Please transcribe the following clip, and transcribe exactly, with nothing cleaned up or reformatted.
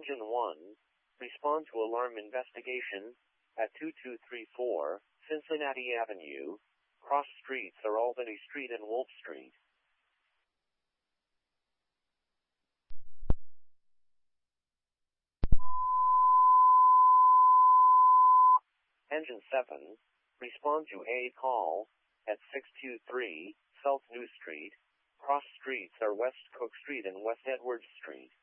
Engine one, respond to alarm investigation at two two three four Cincinnati Avenue. Cross streets are Albany Street and Wolf Street. Engine seven, respond to a call at six two three South New Street. Cross streets are West Cook Street and West Edwards Street.